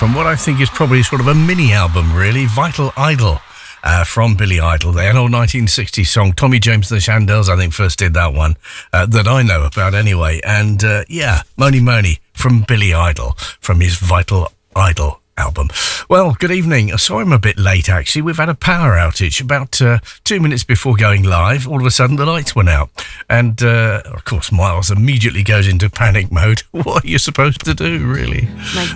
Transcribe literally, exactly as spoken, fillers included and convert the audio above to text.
from what I think is probably sort of a mini album, really. Vital Idol. Uh, from Billy Idol, the old nineteen sixties song. Tommy James and the Shandells, I think, first did that one, uh, that I know about anyway. And uh, yeah, Mony Mony from Billy Idol, from his Vital Idol album. Well, good evening. Sorry I'm a bit late, actually. We've had a power outage. About uh, two minutes before going live, all of a sudden the lights went out. And, uh, of course, Miles immediately goes into panic mode. What are you supposed to do, really? My